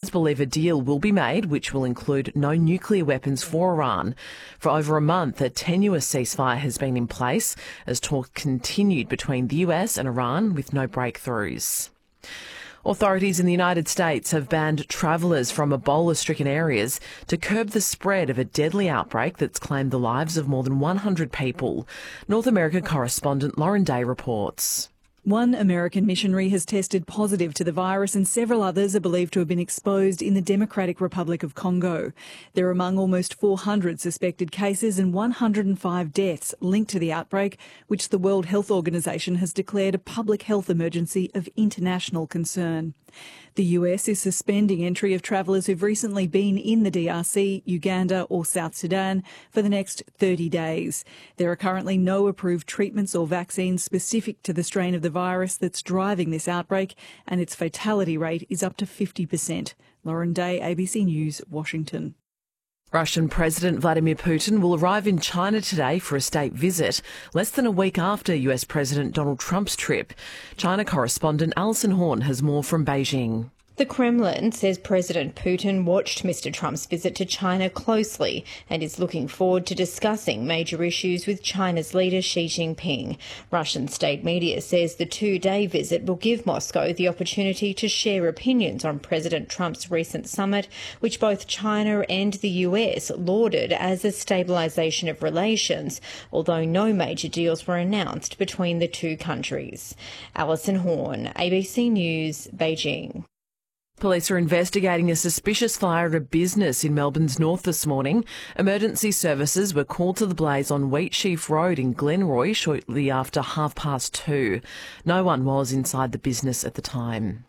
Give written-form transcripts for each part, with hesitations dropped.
believe a deal will be made which will include no nuclear weapons for Iran. For over a month, a tenuous ceasefire has been in place as talks continued between the US and Iran with no breakthroughs. Authorities in the United States have banned travellers from Ebola-stricken areas to curb the spread of a deadly outbreak that's claimed the lives of more than 100 people. North America correspondent Lauren Day reports. One American missionary has tested positive to the virus and several others are believed to have been exposed in the Democratic Republic of Congo. They're among almost 400 suspected cases and 105 deaths linked to the outbreak, which the World Health Organization has declared a public health emergency of international concern. The US is suspending entry of travellers who've recently been in the DRC, Uganda or South Sudan for the next 30 days. There are currently no approved treatments or vaccines specific to the strain of the virus that's driving this outbreak, and its fatality rate is up to 50%. Lauren Day, ABC News, Washington. Russian President Vladimir Putin will arrive in China today for a state visit, less than a week after US President Donald Trump's trip. China correspondent Alison Horn has more from Beijing. The Kremlin says President Putin watched Mr. Trump's visit to China closely and is looking forward to discussing major issues with China's leader Xi Jinping. Russian state media says the two-day visit will give Moscow the opportunity to share opinions on President Trump's recent summit, which both China and the US lauded as a stabilisation of relations, although no major deals were announced between the two countries. Alison Horn, ABC News, Beijing. Police are investigating a suspicious fire at a business in Melbourne's north this morning. Emergency services were called to the blaze on Wheatsheaf Road in Glenroy shortly after 2:30. No one was inside the business at the time.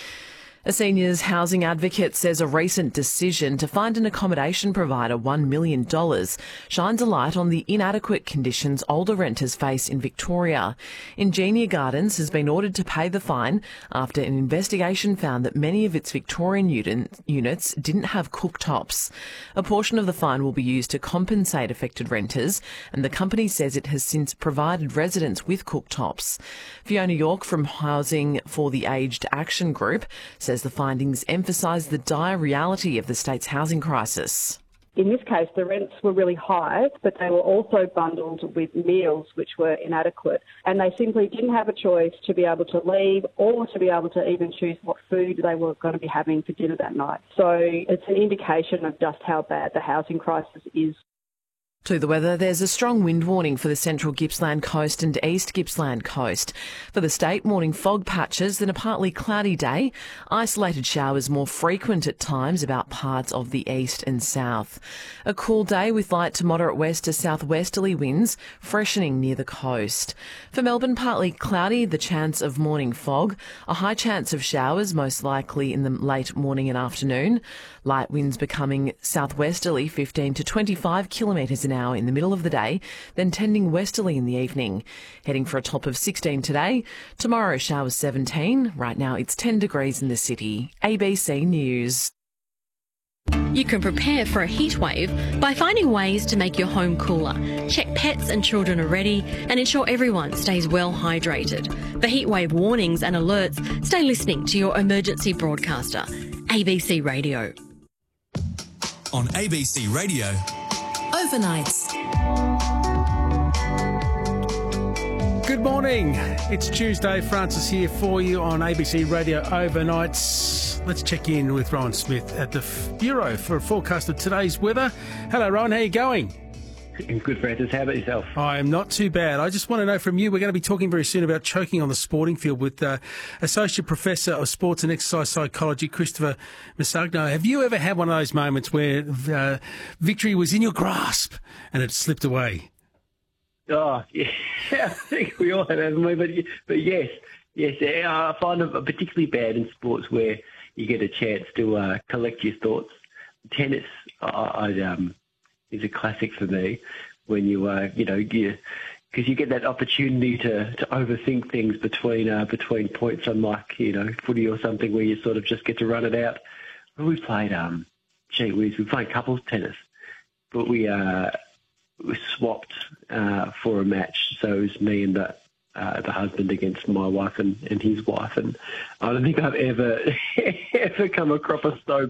A seniors housing advocate says a recent decision to find an accommodation provider $1 million shines a light on the inadequate conditions older renters face in Victoria. Ingenia Gardens has been ordered to pay the fine after an investigation found that many of its Victorian units didn't have cooktops. A portion of the fine will be used to compensate affected renters, and the company says it has since provided residents with cooktops. Fiona York from Housing for the Aged Action Group says the findings emphasise the dire reality of the state's housing crisis. In this case, the rents were really high, but they were also bundled with meals which were inadequate, and they simply didn't have a choice to be able to leave or to be able to even choose what food they were going to be having for dinner that night. So it's an indication of just how bad the housing crisis is. To the weather, there's a strong wind warning for the central Gippsland coast and east Gippsland coast. For the state, morning fog patches, then a partly cloudy day. Isolated showers more frequent at times about parts of the east and south. A cool day with light to moderate west to southwesterly winds, freshening near the coast. For Melbourne, partly cloudy, the chance of morning fog. A high chance of showers, most likely in the late morning and afternoon. Light winds becoming southwesterly, 15 to 25 kilometres an hour in the middle of the day, then tending westerly in the evening. Heading for a top of 16 today. Tomorrow, showers 17. Right now, it's 10 degrees in the city. ABC News. You can prepare for a heat wave by finding ways to make your home cooler. Check pets and children are ready and ensure everyone stays well hydrated. For heat wave warnings and alerts, stay listening to your emergency broadcaster. ABC Radio. On ABC Radio, Overnights. Good morning. It's Tuesday. Francis here for you on ABC Radio Overnights. Let's check in with Rowan Smith at the Bureau for a forecast of today's weather. Hello, Rowan. How are you going? Good, Francis. How about yourself? I am not too bad. I just want to know from you, we're going to be talking very soon about choking on the sporting field with Associate Professor of Sports and Exercise Psychology, Christopher Masagno. Have you ever had one of those moments where victory was in your grasp and it slipped away? Oh, yeah, I think we all have, haven't we? But yes, I find it particularly bad in sports where you get a chance to collect your thoughts. Tennis, is a classic for me when because you get that opportunity to overthink things between points, unlike footy or something where you sort of just get to run it out. We played we played couples tennis, but we swapped for a match, so it was me and the husband against my wife and his wife, and I don't think I've ever come across a so